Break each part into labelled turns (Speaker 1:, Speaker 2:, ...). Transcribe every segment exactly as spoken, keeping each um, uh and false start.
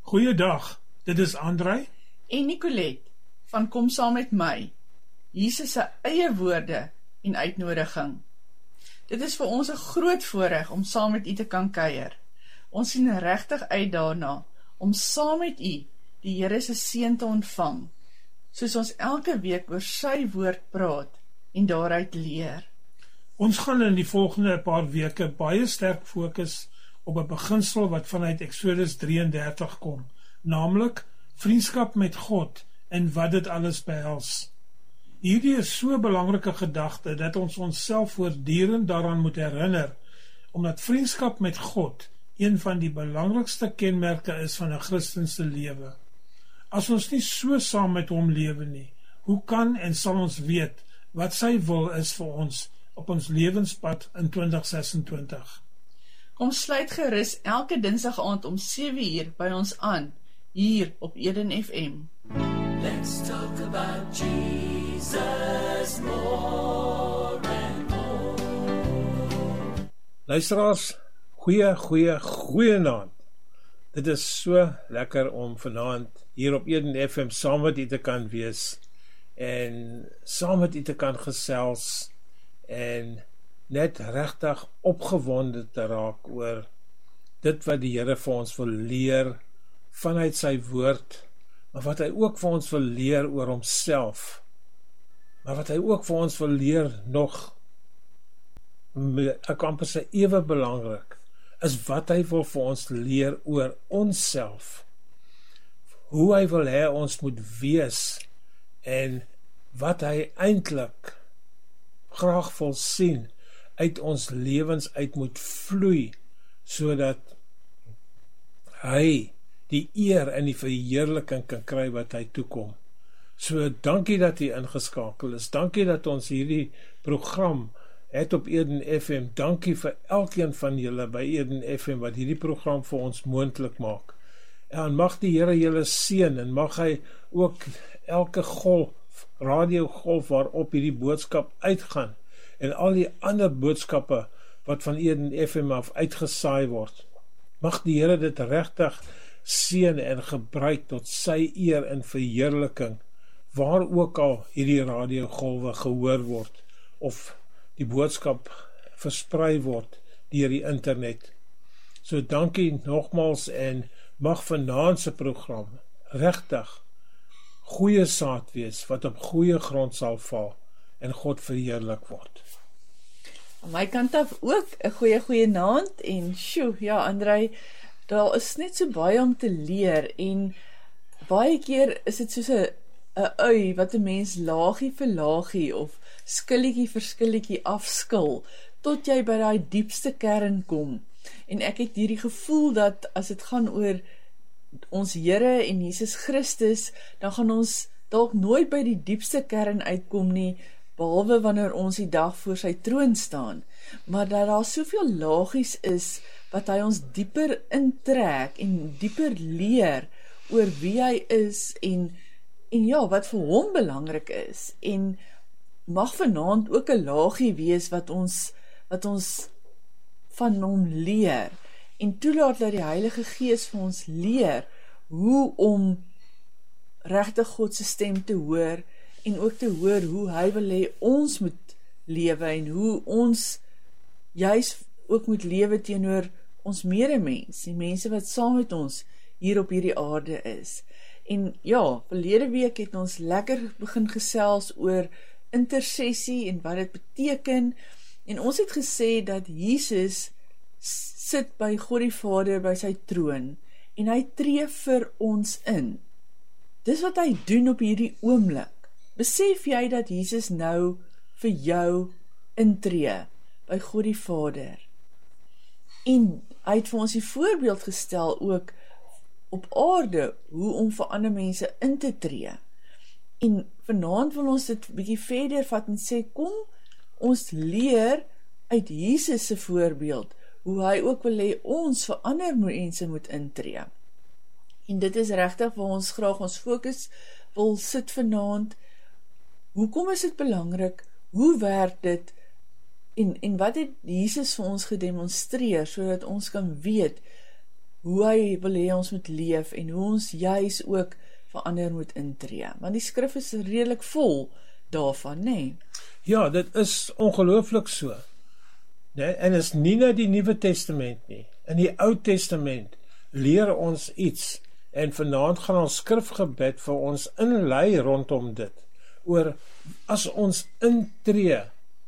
Speaker 1: Goeiedag, dit is André
Speaker 2: en Nicolette van Kom Saam Met My, Jesus se eie woorde en uitnodiging. Dit is vir ons 'n groot voorreg om saam met u te kan kuier. Ons sien regtig uit daarna om saam met u die Here se seën te ontvang, soos ons elke week oor sy woord praat en daaruit leer.
Speaker 1: Ons gaan in die volgende paar weke baie sterk fokus op 'n beginsel wat vanuit Exodus drieëndertig kom, naamlik vriendskap met God en wat dit alles behels. Hierdie is so 'n belangrike gedagte dat ons onsself voortdurend daaraan moet herinner, omdat vriendskap met God een van die belangrikste kenmerke is van 'n Christelike lewe. As ons nie so saam met hom lewe nie, hoe kan en sal ons weet wat sy wil is vir ons op ons lewenspad in twintig sesentwintig?
Speaker 2: Kom sluit gerus elke dinsdag aand om sewe uur by ons aan, hier op Eden F M.
Speaker 3: Let's talk about Jesus more and more.
Speaker 4: Luisteraars, goeie, goeie, goeie naand. Dit is so lekker om vanaand hier op Eden F M saam met u te kan wees en saam met u te kan gesels en net regtig opgewonde te raak oor dit wat die Here vir ons wil leer vanuit sy woord, maar wat hy ook vir ons wil leer oor homself, maar wat hy ook vir ons wil leer nog, ek amper sê ewe belangrik, is wat hy wil vir ons leer oor onsself, hoe hy wil hê ons moet wees en wat hy eintlik graag wil sien uit ons lewens uit moet vloei, sodat hy die eer en die verheerliking kan kry wat hy toekom. So dankie dat u ingeskakel is, dankie dat ons hierdie program het op Eden F M, dankie vir elkeen van julle by Eden F M wat hierdie program vir ons moontlik maak. En mag die Here julle seën en mag hy ook elke golf, radiogolf waarop hierdie boodskap uitgaan en al die ander boodskappe wat van Eden F M af uitgesaai word. Mag die Here dit regtig seën en gebruik tot sy eer en verheerliking, waar ook al hierdie radiogolwe gehoor word, of die boodskap versprei word deur die internet. So dankie nogmals en mag vanaand se program regtig goeie saad wees, wat op goeie grond sal val en God verheerlik word.
Speaker 2: Aan my kant af ook 'n goeie goeie naand en sjoe, ja André, daar is net so baie om te leer en baie keer is dit soos 'n 'n ui wat 'n mens laagie vir laagie of skilletjie vir skilletjie afskil tot jy by daai diepste kern kom. En ek het hierdie gevoel dat as dit gaan oor ons Here en Jesus Christus, dan gaan ons dalk nooit by die diepste kern uitkom nie, behalwe wanneer ons die dag voor sy troon staan, maar dat daar soveel laagies is, wat hy ons dieper intrek en dieper leer oor wie hy is en, en ja, wat vir hom belangrik is, en mag vanaand ook 'n laagie wees wat ons, wat ons van hom leer, en toelaat dat die Heilige Gees vir ons leer hoe om regtig God se stem te hoor en ook te hoor hoe hy wil hê ons moet lewe en hoe ons juis ook moet lewe teenoor ons medemens, die mense wat saam met ons hier op hierdie aarde is. En ja, verlede week het ons lekker begin gesels oor intersessie en wat dit beteken, en ons het gesê dat Jesus sit by God die Vader by sy troon, en hy tree vir ons in. Dis wat hy doen op hierdie oomblik. Besef jy dat Jesus nou vir jou intree by God die Vader? En hy het vir ons die voorbeeld gestel ook op aarde, hoe om vir ander mense in te tree. En vanaand wil ons dit bietjie verder vat en sê, kom ons leer uit Jesus se voorbeeld, hoe hy ook wil hê ons vir ander mense moet intree. En dit is regtig waar ons graag ons fokus wil sit vanaand. Hoekom is dit belangrik? Hoe werk dit? En, en wat het Jesus vir ons gedemonstreer, sodat ons kan weet, hoe hy wil hê ons moet leef en hoe ons juis ook vir ander moet intree. Want die skrif is redelik vol daarvan, nê? Nee?
Speaker 4: Ja, dit is ongelooflik so. Nee, en is nie net die Nuwe Testament nie. In die Ou Testament leer ons iets en vanaand gaan ons skrifgebed vir ons inlei rondom dit. Oor as ons intree,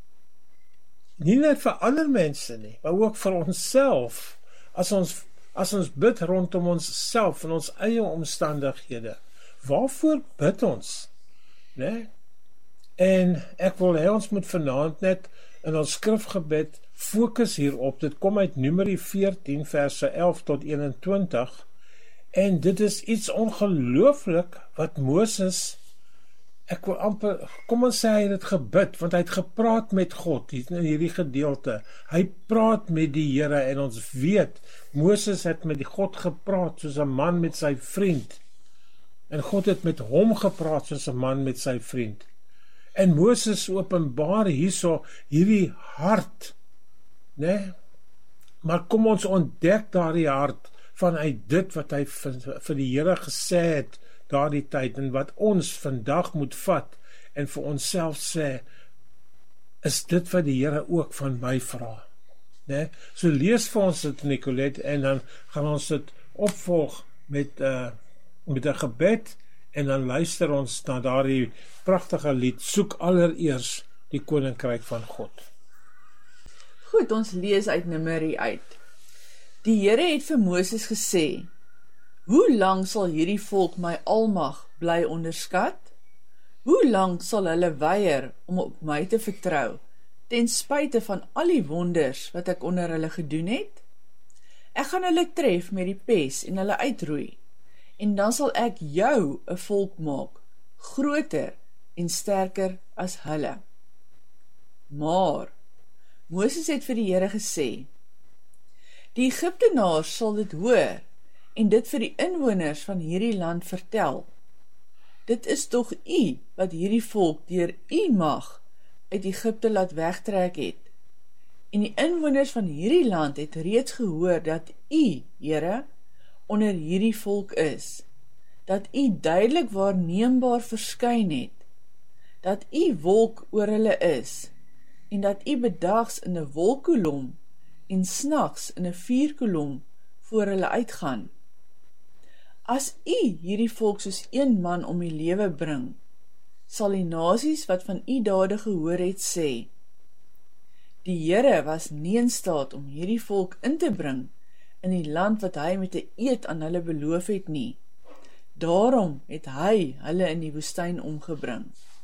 Speaker 4: nie net vir ander mense nie, maar ook vir onsself. As ons as ons bid rondom onsself en ons eie omstandighede, waarvoor bid ons? Nee? En ek wil hê ons moet vanaand net in ons skrifgebed fokus hierop. Dit kom uit Numeri veertien verse elf tot eenentwintig en dit is iets ongelooflik wat Moses, ek wil amper, kom ons sê hy het dit gebid, want hy het gepraat met God in hierdie gedeelte. Hy praat met die Here en ons weet, Moses het met die God gepraat soos 'n man met sy vriend. En God het met hom gepraat soos 'n man met sy vriend. En Moses openbaar hierso hierdie hart, né? Maar kom ons ontdek daardie hart vanuit dit wat hy vir, vir die Here gesê het daardie tyd en wat ons vandag moet vat en vir onsself sê, is dit wat die Here ook van my vra, né? So lees vir ons dit, Nicolette, en dan gaan ons dit opvolg met uh, met 'n gebed en dan luister ons na daardie pragtige lied, soek allereers die koninkryk van God.
Speaker 2: Goed, ons lees uit Numeri uit. Die Here het vir Moses gesê, hoe lang sal hierdie volk my almag bly onderskat? Hoe lang sal hulle weier om op my te vertrou, ten spyte van al die wonders wat ek onder hulle gedoen het? Ek gaan hulle tref met die pes en hulle uitroei, en dan sal ek jou 'n volk maak, groter en sterker as hulle. Maar Moses het vir die Here gesê, die Egiptenaars sal dit hoor en dit vir die inwoners van hierdie land vertel. Dit is tog u wat hierdie volk deur u mag uit Egipte laat wegtrek het. En die inwoners van hierdie land het reeds gehoor dat u, Here, onder hierdie volk is, dat u duidelik waarneembaar verskyn het, dat u wolk oor hulle is, en dat u bedags in 'n wolkkolom en snaks in 'n vuurkolom voor hulle uitgaan. As u hierdie volk soos een man om die lewe bring, sal die nasies wat van u dade gehoor het sê, die Here was nie in staat om hierdie volk in te bring in die land wat hy met 'n eed aan hulle beloof het nie. Daarom het hy hulle in die woestyn omgebring.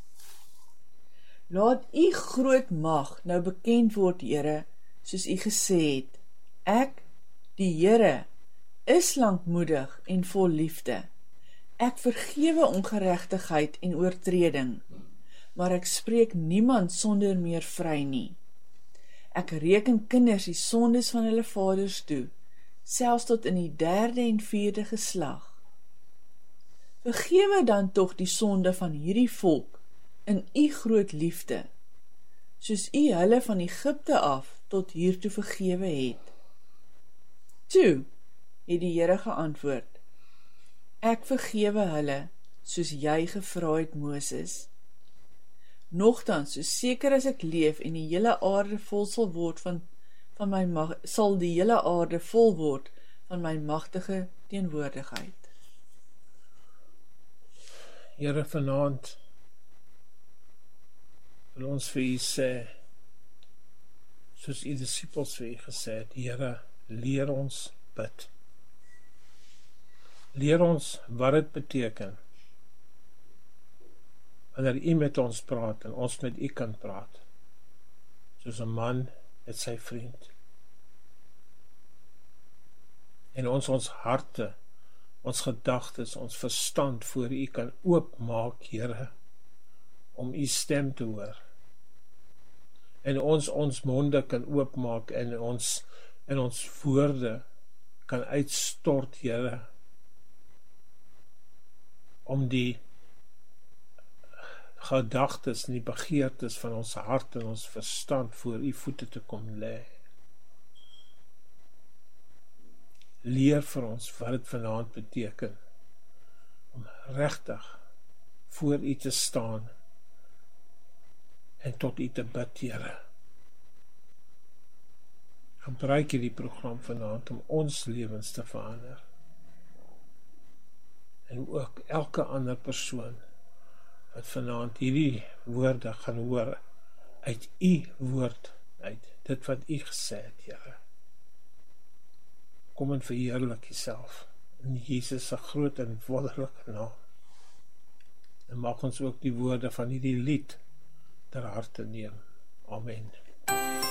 Speaker 2: Laat u groot mag nou bekend word, Here, soos u gesê het. Ek, die Here, is lankmoedig en vol liefde. Ek vergewe ongeregtigheid en oortreding, maar ek spreek niemand sonder meer vry nie. Ek reken kinders die sondes van hulle vaders toe, selfs tot in die derde en vierde geslag. Vergewe dan tog die sonde van hierdie volk in u groot liefde, soos u hulle van Egipte af tot hiertoe vergewe het. Toe, het die Here geantwoord, ek vergewe hulle, soos jy gevra het, Moses. Nogtans, so seker as ek leef en die hele aarde vol sal word van, van my mag, sal die hele aarde vol word van my magtige teenwoordigheid.
Speaker 4: Here, vanaand wil ons vir u sê, soos u disippels vir u gesê het, Here, leer ons bid. Leer ons wat dit beteken wanneer u met ons praat en ons met u kan praat, soos 'n man met sy vriend. En ons ons harte, ons gedagtes, ons verstand voor u kan oopmaak, Here, om u stem te hoor. En ons ons monde kan oopmaak en ons en ons woorde kan uitstort, Here, om die gedagtes en die begeertes van ons hart en ons verstand voor u voete te kom lê. leer vir ons wat dit vanaand beteken om regtig voor U te staan en tot U te bid, Here. Gebruik hierdie program vanaand om ons lewens te verander. En ook elke ander persoon wat vanaand hierdie woorde gaan hoor uit U woord uit, dit wat U gesê het, Here. Kom en verheerlik Uself in Jesus se groot en wonderlike naam. En mag ons ook die woorde van hierdie lied ter harte neem. Amen.